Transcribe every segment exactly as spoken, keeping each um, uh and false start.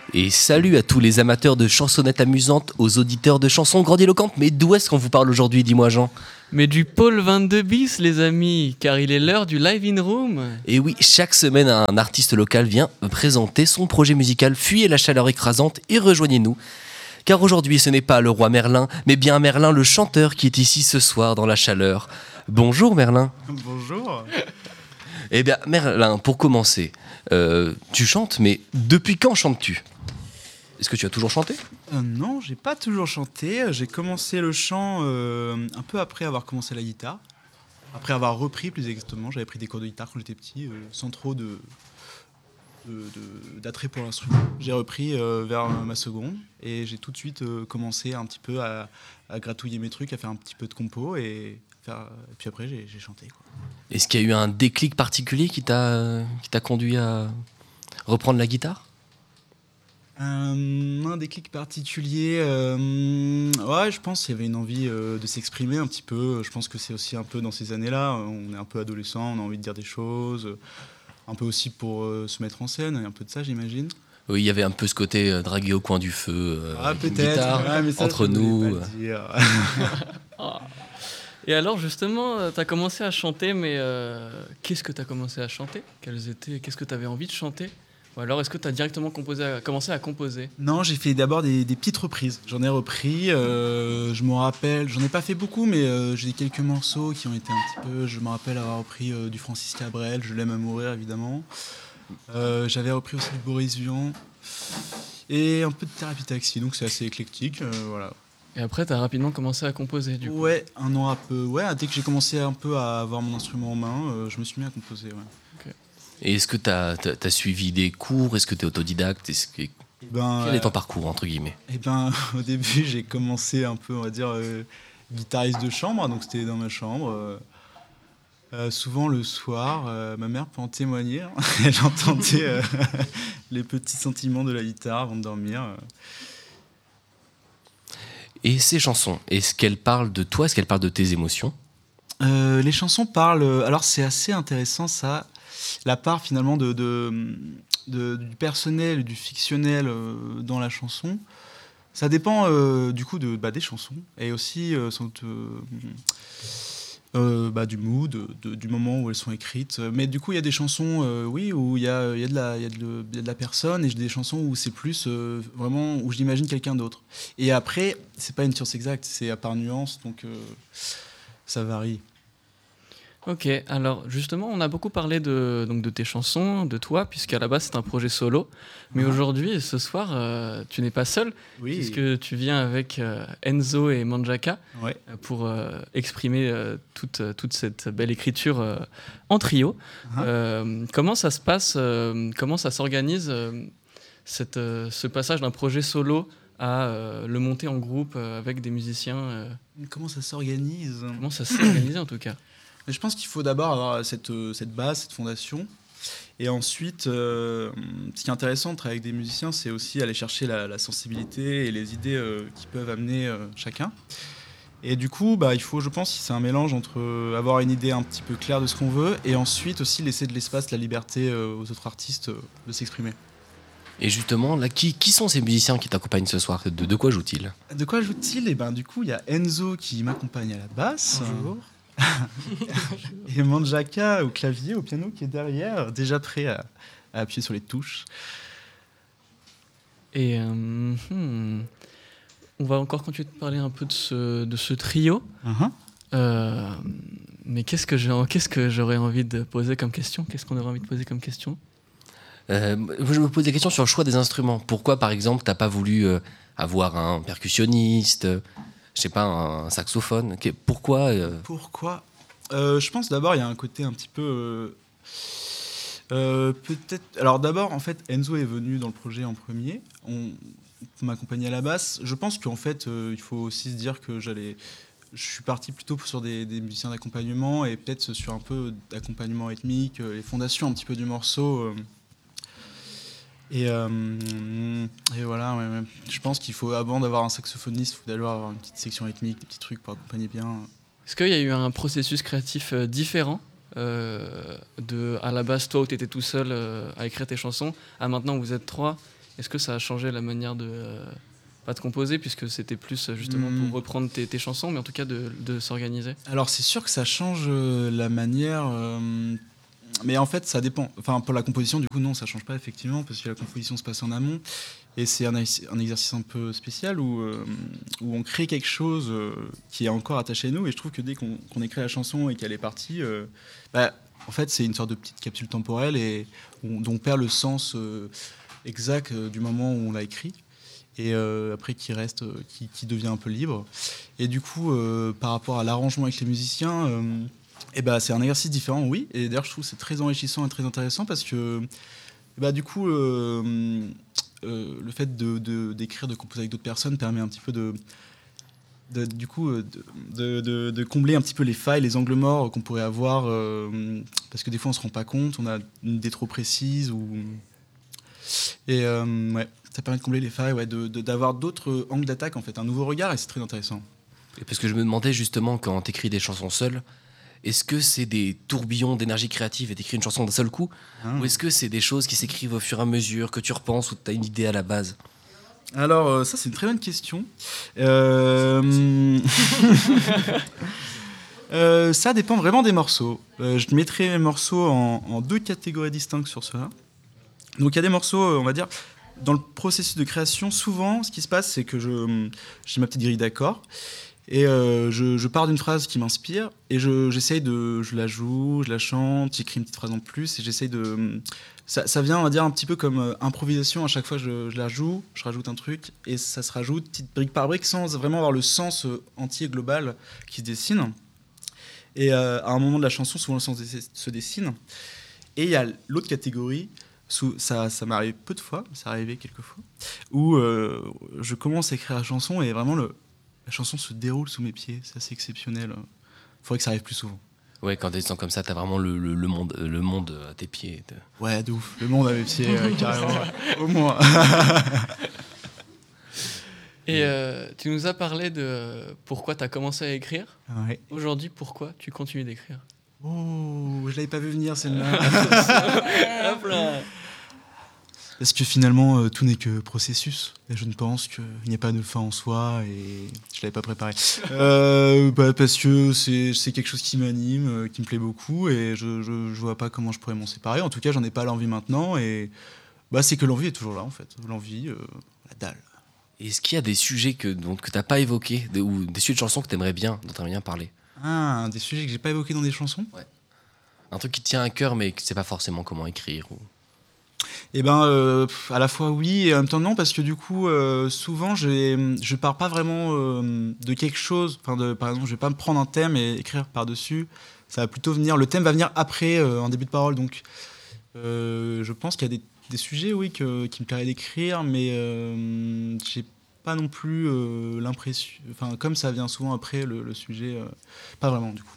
Et salut à tous les amateurs de chansonnettes amusantes, aux auditeurs de chansons grandiloquentes. Mais d'où est-ce qu'on vous parle aujourd'hui, dis-moi Jean? Mais du pôle vingt-deux bis, les amis, car il est l'heure du live in room. Et oui, chaque semaine, un artiste local vient présenter son projet musical. Fuyez la chaleur écrasante et rejoignez-nous. Car aujourd'hui, ce n'est pas le roi Merlin, mais bien Merlin, le chanteur, qui est ici ce soir dans la chaleur. Bonjour Merlin. Bonjour. Eh bien Merlin, pour commencer, euh, tu chantes, mais depuis quand chantes-tu ? Est-ce que tu as toujours chanté ? euh, Non, j'ai pas toujours chanté. J'ai commencé le chant euh, un peu après avoir commencé la guitare. Après avoir repris plus exactement. J'avais pris des cours de guitare quand j'étais petit, euh, sans trop de, de, de, d'attrait pour l'instrument. J'ai repris euh, vers ma seconde et j'ai tout de suite euh, commencé un petit peu à, à gratouiller mes trucs, à faire un petit peu de compo et, faire, et puis après j'ai, j'ai chanté, quoi. Est-ce qu'il y a eu un déclic particulier qui t'a, qui t'a conduit à reprendre la guitare ? Euh, un déclic particulier, euh, ouais, je pense qu'il y avait une envie euh, de s'exprimer un petit peu. Je pense que c'est aussi un peu dans ces années-là, on est un peu adolescent, on a envie de dire des choses, un peu aussi pour euh, se mettre en scène, un peu de ça, j'imagine. Oui, il y avait un peu ce côté euh, dragué au coin du feu, euh, ah, avec une peut-être, guitare, ouais, mais ça, entre je nous. voulais pas le dire. Et alors justement, tu as commencé à chanter, mais euh, qu'est-ce que tu as commencé à chanter ? Quels étaient, Qu'est-ce que tu avais envie de chanter ? Ou alors, est-ce que tu as directement composé à, commencé à composer ? Non, j'ai fait d'abord des, des petites reprises. J'en ai repris, euh, je me rappelle, j'en ai pas fait beaucoup, mais euh, j'ai quelques morceaux qui ont été un petit peu... Je me rappelle avoir repris euh, du Francis Cabrel, Je l'aime à mourir, évidemment. Euh, j'avais repris aussi du Boris Vian et un peu de Thérapie Taxi, donc c'est assez éclectique, euh, voilà. Et après, tu as rapidement commencé à composer, du coup ? Ouais, un an un peu. Ouais, dès que j'ai commencé un peu à avoir mon instrument en main, euh, je me suis mis à composer, ouais. Okay. Et est-ce que tu as suivi des cours ? Est-ce que tu es autodidacte ? Est-ce que... ben, Quel est ton parcours, entre guillemets ? Eh ben, au début, j'ai commencé un peu, on va dire, euh, guitariste de chambre, donc c'était dans ma chambre. Euh, euh, souvent le soir, euh, ma mère peut en témoigner, hein, elle entendait euh, les petits sentiments de la guitare avant de dormir. Et ces chansons, est-ce qu'elles parlent de toi ? Est-ce qu'elles parlent de tes émotions ? euh, Les chansons parlent... Alors, c'est assez intéressant, ça. La part, finalement, de, de, de, du personnel, du fictionnel euh, dans la chanson, ça dépend, euh, du coup, de, bah, des chansons. Et aussi, euh, sont, euh, euh, bah, du mood, de, du moment où elles sont écrites. Mais du coup, il y a des chansons, euh, oui, où il y a, y a, de la, y a, de, y a de la personne, et des chansons où c'est plus, euh, vraiment, où j'imagine quelqu'un d'autre. Et après, c'est pas une science exacte, c'est à part nuance, donc euh, ça varie. Ok, alors justement, on a beaucoup parlé de, donc de tes chansons, de toi, puisqu'à la base c'est un projet solo. Mais ah. aujourd'hui, ce soir, euh, tu n'es pas seul, oui. puisque tu viens avec euh, Enzo et Manjaka ouais. pour euh, exprimer euh, toute, toute cette belle écriture euh, en trio. Ah. Euh, comment ça se passe, euh, comment ça s'organise, euh, cette, euh, ce passage d'un projet solo à euh, le monter en groupe euh, avec des musiciens euh... Comment ça s'organise ? Comment ça s'est organisé en tout cas ? Mais je pense qu'il faut d'abord avoir cette, cette base, cette fondation. Et ensuite, euh, ce qui est intéressant de travailler avec des musiciens, c'est aussi aller chercher la, la sensibilité et les idées euh, qu'ils peuvent amener euh, chacun. Et du coup, bah, il faut, je pense, c'est un mélange entre euh, avoir une idée un petit peu claire de ce qu'on veut et ensuite aussi laisser de l'espace, la liberté euh, aux autres artistes euh, de s'exprimer. Et justement, là, qui, qui sont ces musiciens qui t'accompagnent ce soir ? de, de quoi jouent-ils ? De quoi jouent-ils ? Et ben, du coup, il y a Enzo qui m'accompagne à la basse. Bonjour. Et Manjaka au clavier, au piano qui est derrière, déjà prêt à, à appuyer sur les touches. Et euh, hmm, on va encore continuer de parler un peu de ce, de ce trio. Uh-huh. Euh, mais qu'est-ce que, j'ai, qu'est-ce que j'aurais envie de poser comme question ? Qu'est-ce qu'on aurait envie de poser comme question ? euh, Je me pose des questions sur le choix des instruments. Pourquoi, par exemple, t'as pas voulu euh, avoir un percussionniste ? Je sais pas, un saxophone. Pourquoi euh... Pourquoi euh, Je pense d'abord il y a un côté un petit peu euh, euh, peut-être. Alors d'abord en fait Enzo est venu dans le projet en premier. On m'accompagnait à la basse. Je pense qu'en fait euh, il faut aussi se dire que j'allais. Je suis parti plutôt sur des, des musiciens d'accompagnement et peut-être sur un peu d'accompagnement rythmique, les fondations un petit peu du morceau. Euh, Et, euh, et voilà, ouais, ouais. Je pense qu'il faut, avant d'avoir un saxophoniste, il faut d'abord avoir une petite section rythmique, des petits trucs pour accompagner bien. Est-ce qu'il y a eu un processus créatif euh, différent euh, de, à la base, toi où tu étais tout seul euh, à écrire tes chansons, à maintenant où vous êtes trois Est-ce que ça a changé la manière de... Euh, pas de composer, puisque c'était plus justement mmh. pour reprendre tes, tes chansons, mais en tout cas de, de s'organiser? Alors c'est sûr que ça change euh, la manière... Euh, mais en fait, ça dépend. Enfin, pour la composition, du coup, non, ça change pas, effectivement, parce que la composition se passe en amont. Et c'est un, un exercice un peu spécial où, euh, où on crée quelque chose euh, qui est encore attaché à nous. Et je trouve que dès qu'on qu'on écrit la chanson et qu'elle est partie, euh, bah, en fait, c'est une sorte de petite capsule temporelle et on, dont on perd le sens euh, exact euh, du moment où on l'a écrit. Et euh, après, qui reste, euh, qui, qui devient un peu libre. Et du coup, euh, par rapport à l'arrangement avec les musiciens... Euh, Et bah, c'est un exercice différent, oui. Et d'ailleurs, je trouve que c'est très enrichissant et très intéressant parce que, bah, du coup, euh, euh, le fait de, de, d'écrire, de composer avec d'autres personnes permet un petit peu de, de, du coup, de, de, de, de combler un petit peu les failles, les angles morts qu'on pourrait avoir. Euh, parce que des fois, on ne se rend pas compte, on a une idée trop précise. Ou... Et euh, ouais, ça permet de combler les failles, ouais, de, de, d'avoir d'autres angles d'attaque, en fait, un nouveau regard, et c'est très intéressant. Et parce que je me demandais justement, quand tu écris des chansons seules, est-ce que c'est des tourbillons d'énergie créative et t'écris une chanson d'un seul coup ah. Ou est-ce que c'est des choses qui s'écrivent au fur et à mesure, que tu repenses ou que tu as une idée à la base? Alors, euh, ça, c'est une très bonne question. Euh... euh, ça dépend vraiment des morceaux. Euh, je mettrais mes morceaux en, en deux catégories distinctes sur cela. Donc, il y a des morceaux, on va dire, dans le processus de création, souvent, ce qui se passe, c'est que je, j'ai ma petite grille d'accords. Et euh, je, je pars d'une phrase qui m'inspire et je, j'essaye de, je la joue, je la chante, j'écris une petite phrase en plus et j'essaye de, ça, ça vient, on va dire, un petit peu comme euh, improvisation. À chaque fois, je, je la joue, je rajoute un truc et ça se rajoute petite brique par brique sans vraiment avoir le sens euh, entier global qui se dessine. Et euh, à un moment de la chanson, souvent le sens se dessine. Et il y a l'autre catégorie. Sous, ça, ça m'est arrivé peu de fois, ça arrivé quelques fois, où euh, je commence à écrire la chanson et vraiment le La chanson se déroule sous mes pieds, c'est assez exceptionnel. Il faudrait que ça arrive plus souvent. Ouais, quand tu descends comme ça, t'as vraiment le, le, le, monde, le monde à tes pieds. De... Ouais, de ouf. Le monde à mes pieds, euh, carrément. Au moins. Et euh, tu nous as parlé de pourquoi tu as commencé à écrire. Ouais. Aujourd'hui, pourquoi tu continues d'écrire? Oh, je l'avais pas vu venir, celle-là. Hop là. Parce que finalement, euh, tout n'est que processus. Et je ne pense qu'il n'y a pas de fin en soi et je ne l'avais pas préparé. euh, bah, parce que c'est, c'est quelque chose qui m'anime, euh, qui me plaît beaucoup et je ne vois pas comment je pourrais m'en séparer. En tout cas, j'en ai pas l'envie maintenant et bah, c'est que l'envie est toujours là, en fait. L'envie, euh, la dalle. Et est-ce qu'il y a des sujets que, donc, que tu n'as pas évoqués de, ou des sujets de chansons que tu aimerais bien, dont tu aimerais bien parler? Ah, des sujets que je n'ai pas évoqués dans des chansons? Ouais. Un truc qui te tient à cœur mais que tu ne sais pas forcément comment écrire ou... Eh ben, euh, à la fois oui et en même temps non, parce que du coup, euh, souvent, j'ai, je pars pas vraiment euh, de quelque chose. Enfin, de, par exemple, je vais pas me prendre un thème et écrire par-dessus. Ça va plutôt venir. Le thème va venir après, euh, en début de parole. Donc, euh, je pense qu'il y a des, des sujets, oui, que, qui me plairait d'écrire, mais euh, j'ai pas non plus euh, l'impression. Enfin, comme ça vient souvent après le, le sujet, euh, pas vraiment du coup.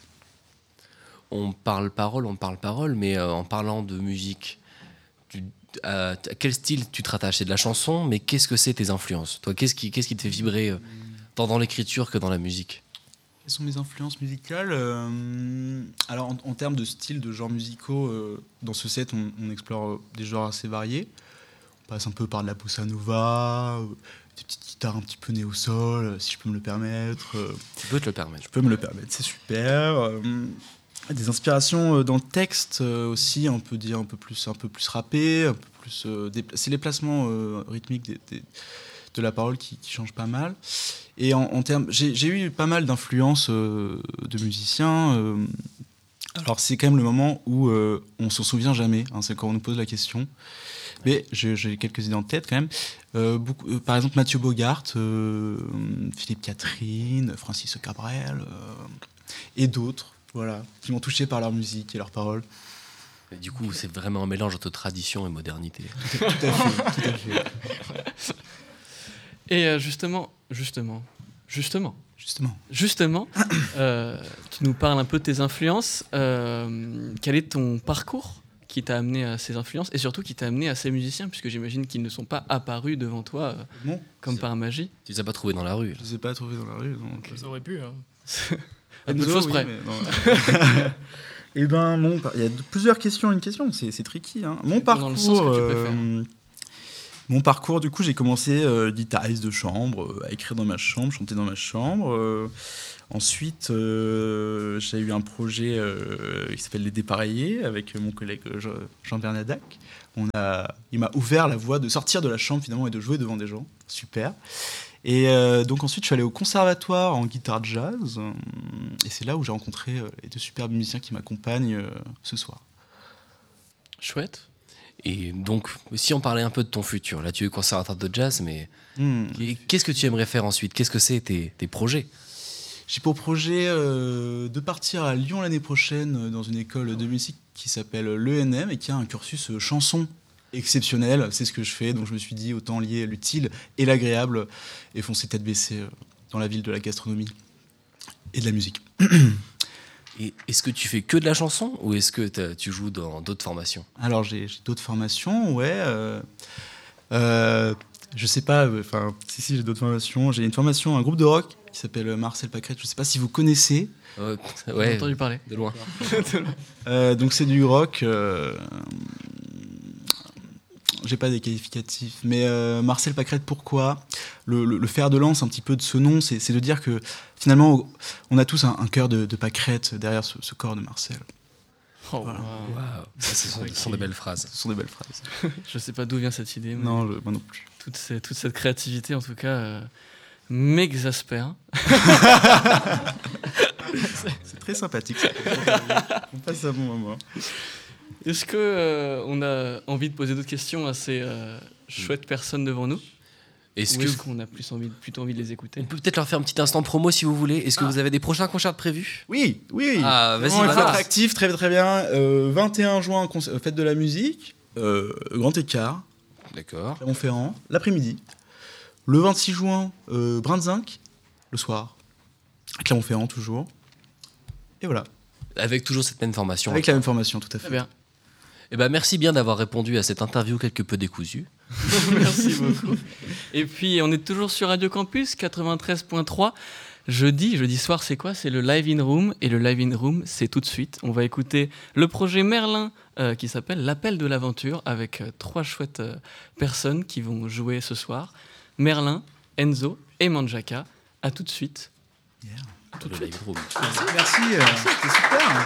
On parle parole, on parle parole, mais euh, en parlant de musique. Tu, à quel style tu te rattaches? C'est de la chanson, mais qu'est-ce que c'est tes influences? Toi, qu'est-ce qui, qu'est-ce qui te fait vibrer euh, tant dans l'écriture que dans la musique? Quelles sont mes influences musicales? euh, Alors, en, en termes de style, de genres musicaux, euh, dans ce set, on, on explore des genres assez variés. On passe un peu par de la bossa nova, euh, des petites guitares un petit peu néo-soul, euh, si je peux me le permettre. Euh, tu peux te le permettre. Je peux me le permettre, c'est super. Euh, Des inspirations dans le texte euh, aussi, on peut dire un peu plus, un peu plus rappé, un peu plus. Euh, des, c'est les placements euh, rythmiques des, des, de la parole qui, qui changent pas mal. Et en, en termes, j'ai, j'ai eu pas mal d'influences euh, de musiciens. Euh, alors c'est quand même le moment où euh, on s'en souvient jamais. Hein, c'est quand on nous pose la question. Mais j'ai, j'ai quelques idées en tête quand même. Euh, beaucoup, euh, par exemple Mathieu Bogart, euh, Philippe Catherine, Francis Cabrel euh, et d'autres. Voilà, qui m'ont touché par leur musique et leurs paroles. Et du coup, c'est vraiment un mélange entre tradition et modernité. Tout à, tout à fait, tout à fait. Et euh, justement, justement, justement, justement, justement, euh, tu nous parles un peu de tes influences. Euh, quel est ton parcours qui t'a amené à ces influences et surtout qui t'a amené à ces musiciens, puisque j'imagine qu'ils ne sont pas apparus devant toi euh, non, comme par magie. Tu les as pas trouvés dans la rue? Je les ai pas trouvés dans la rue. Donc... Ça aurait pu, hein. À deux choses près. Eh ben, mon, il y a plusieurs questions, une question, c'est, c'est tricky. Hein. Mon parcours, euh, mon Mon parcours, du coup, j'ai commencé euh, guitariste de chambre, euh, à écrire dans ma chambre, chanter dans ma chambre. Euh, ensuite, euh, j'ai eu un projet euh, qui s'appelle Les Dépareillés avec mon collègue Jean Bernadac. On a, il m'a ouvert la voie de sortir de la chambre finalement et de jouer devant des gens. Super. Et euh, donc ensuite, je suis allé au conservatoire en guitare jazz. Euh, et c'est là où j'ai rencontré euh, les deux superbes musiciens qui m'accompagnent euh, ce soir. Chouette. Et donc, si on parlait un peu de ton futur, là tu es conservateur de jazz, mais Mmh. qu'est-ce que tu aimerais faire ensuite? Qu'est-ce que c'est tes, tes projets? J'ai pour projet euh, de partir à Lyon l'année prochaine euh, dans une école de musique qui s'appelle l'E N M et qui a un cursus euh, chanson exceptionnel. C'est ce que je fais, donc je me suis dit autant lier l'utile et l'agréable et foncer tête baissée euh, dans la ville de la gastronomie et de la musique. Et est-ce que tu fais que de la chanson ou est-ce que t'as- tu joues dans d'autres formations? Alors j'ai, j'ai d'autres formations, ouais. Euh, euh, je sais pas, enfin, euh, si, si, j'ai d'autres formations. J'ai une formation, un groupe de rock qui s'appelle Marcel Pacrette, je sais pas si vous connaissez. Euh, J'ai Ouais, entendu parler. de loin. Euh, donc c'est du rock. Euh, j'ai pas des qualificatifs, mais euh, Marcel Pacrette, pourquoi le, le, le fer de lance un petit peu de ce nom, c'est, c'est de dire que finalement on a tous un, un cœur de, de Pâquerette derrière ce, ce corps de Marcel. Oh, Voilà. wow. Waouh, ça, ce sont, ce sont des belles phrases. Ce sont des belles phrases. Je sais pas d'où vient cette idée, mais Non, je, moi non plus. toute, ces- toute cette créativité, en tout cas, euh, m'exaspère. C'est très sympathique. Ça. On passe un bon moment. Est-ce que euh, on a envie de poser d'autres questions à ces euh, chouettes personnes devant nous? Est-ce Ou que est-ce qu'on a plus envie, plutôt envie de les écouter? on peut peut-être leur faire un petit instant promo si vous voulez? Est-ce que Ah. vous avez des prochains concerts prévus? Oui, oui. Ah, vas-y, Vraiment, il faut balance. être actif, très très bien. Euh, vingt et un juin, conce- euh, fête de la musique, euh, grand écart, D'accord. Clermont-Ferrand, l'après-midi. Le vingt-six juin, euh, Brin de Zinc, le soir. À Clermont-Ferrand toujours. Et voilà. Avec toujours cette même formation. Avec la même formation, tout à Très fait. bien. Eh ben, merci bien d'avoir répondu à cette interview quelque peu décousue. Merci beaucoup. Et puis, on est toujours sur Radio Campus quatre-vingt-treize point trois. Jeudi, jeudi soir, c'est quoi? C'est le Live in Room. Et le Live in Room, c'est tout de suite. On va écouter le projet Merlin euh, qui s'appelle L'Appel de l'Aventure avec euh, trois chouettes euh, personnes qui vont jouer ce soir. Merlin, Enzo et Manjaka. À tout de suite. Tout le live room. Merci, merci. euh, C'était super.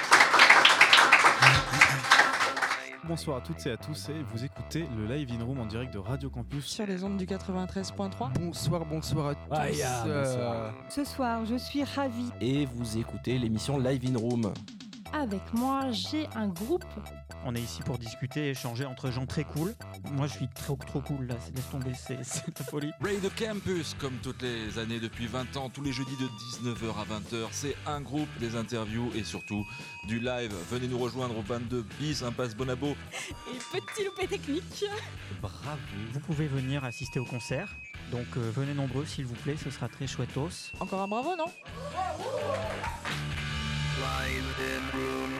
Bonsoir à toutes et à tous et vous écoutez le Live in Room en direct de Radio Campus. Sur les ondes du quatre-vingt-treize point trois. Bonsoir, bonsoir à tous. Ah, ya, bonsoir. Ce soir, je suis ravie. Et vous écoutez l'émission Live in Room. Avec moi, j'ai un groupe. On est ici pour discuter et échanger entre gens très cool. Moi, je suis trop trop cool là, c'est laisse tomber, c'est c'est la folie. Radio Campus, comme toutes les années depuis vingt ans, tous les jeudis de dix-neuf heures à vingt heures, c'est un groupe, des interviews et surtout du live. Venez nous rejoindre au vingt-deux bis, impasse Bonabo. Et petit loupé technique. Bravo. Vous pouvez venir assister au concert, donc euh, venez nombreux s'il vous plaît, ce sera très chouettos. Encore un bravo, non?